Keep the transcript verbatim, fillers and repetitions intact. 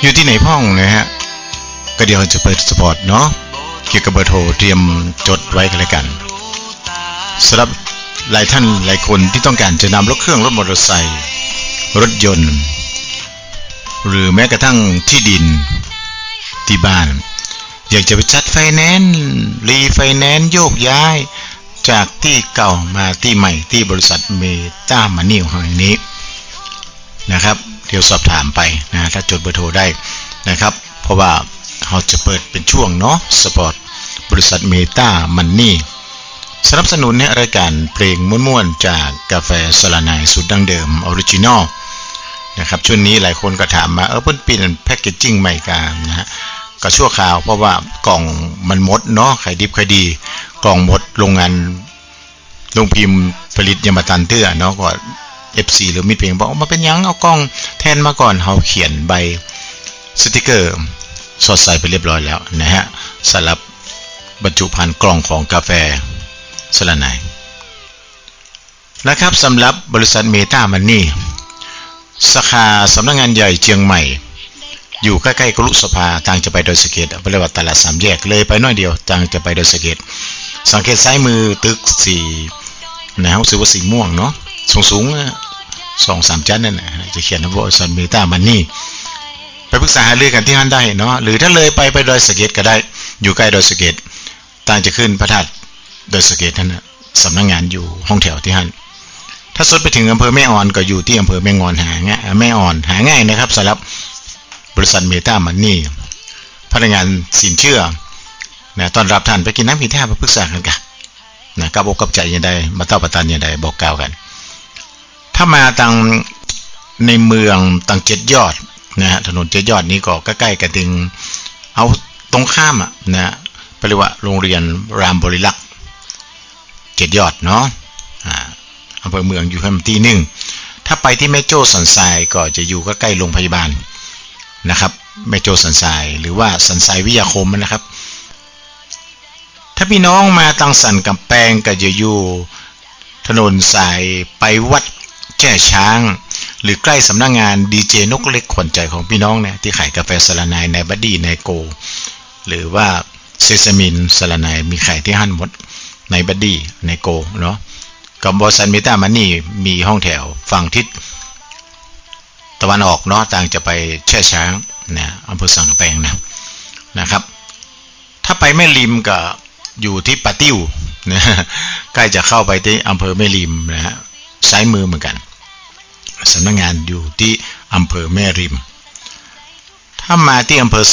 อยู่ที่ไหนพ่องนะฮะก็เดี๋ยวจะเปิดสปอร์ตเนาะเกี่ยวกับเบอร์โทรเตรียมจดไว้กันเลยกันสำหรับหลายท่านหลายคนที่ต้องการจะนำรถเครื่องรถมอเตอร์ไซค์รถยนต์หรือแม้กระทั่งที่ดินที่บ้านอยากจะไปจัดไฟแนนซ์รีไฟแนนซ์โยกย้ายจากที่เก่ามาที่ใหม่ที่บริษัทเมตามันนี่แห่งนี้นะครับเดี๋ยวสอบถามไปนะถ้าจดเบอร์โทรได้นะครับเพราะว่าเราจะเปิดเป็นช่วงเนาะสปอร์ตบริษัทเมตามันนี่สนับสนุนให้รายการเพลงม่วนๆจากกาแฟสลานายสูตรดั้งเดิมออริจินอลนะครับช่วงนี้หลายคนก็ถามมาเออเพิ่นเปลี่ยนแพ็คเกจจิ้งใหม่กันนะฮะก็ชั่วคราวเพราะว่ากล่องมันหมดเนาะขายดิบขายดีกล่องหมดโรงงานโรงพิมพ์ผลิตยามาตันเตื้อเนาะก็ เอฟ ซี หรือมิตรเพลงบอกมาเป็นยังเอากล้องแทนมาก่อนเฮาเขียนใบสติกเกอร์สอดใส่ไปเรียบร้อยแล้วนะฮะสำหรับบรรจุภัณฑ์กล่องของกาแฟสลานายนะครับสำหรับบริษัทเมตามันนี่สาขาสำนักงานใหญ่เชียงใหม่อยู่ใกล้ๆกรุสภาทางจะไปดอยสะเก็ดเรียกว่าตลาดสามแยกเลยไปน้อยเดียวทางจะไปดอยสะเก็ดสังเกตซ้ายมือตึกสีนะฮะซื้อว่าสีม่วงเนาะสูงๆสองสามชั้นนั่นแหละจะเขียนว่าบริษัทเมตามันนี่ไปปรึกษาหารือกันที่นั่นได้เนาะหรือถ้าเลยไปไปดอยสะเก็ดก็ได้อยู่ใกล้ดอยสะเก็ดทางจะขึ้นพระธาตุดอยสะเก็ดนั่นนะสำนักงานอยู่ห้องแถวที่นั่นถ้าสุดไปถึงอำเภอแม่อ่อนก็อยู่ที่อำเภอแม่งอนหาง่ายแม่อ่อนหาง่ายนะครับสำหรับบริษัทเมตามันนี่พนักงานสินเชื่อนะต้อนรับท่านไปกินน้ำกินท่าไปปรึกษากันกันนะกับอกกับใจยังไงมาเต้าประตันยังไงบอกกล่าวกันถ้ามาตังในเมืองตังเจ็ดยอดนะฮะถนนเจ็ดยอดนี้ก็ใกล้ๆกันถึงเอาตรงข้ามอ่ะนะไปเรียกว่าโรงเรียนรามบริลักษ์เจ็ดยอดเนาะอ่าอำเภอเมืองอยู่แค่ตีหนึ่งถ้าไปที่แม่โจ้สันทรายก็จะอยู่ใกล้ๆโรงพยาบาลนะครับแม่โจ้สันทรายหรือว่าสันทรายวิทยาคมนะครับถ้าพี่น้องมาตังสันกำแพงก็จะอยู่ถนนสายไปวัดแก่ช้างหรือใกล้สำนักงานดีเจนกเล็กขวัญใจของพี่น้องเนี่ยที่ขายกาแฟสลานายในบัดดี้ในโกหรือว่าเซซามินสลานายมีขายที่ห้างหมดในบัดดี้ในโกเนาะกับบริษัทเมตามันนี่มีห้องแถวฝั่งทิศตะวันออกเนาะต่างจะไปแช่ช้างนะอำเภอสังกะแปงนะนะครับถ้าไปแม่ริมก็อยู่ที่ปะติ้วนะใกล้จะเข้าไปที่อำเภอแม่ริมนะฮะซ้ายมือเหมือนกันสำนักงานอยู่ที่อำเภอแม่ริมถ้ามาที่อำเภอ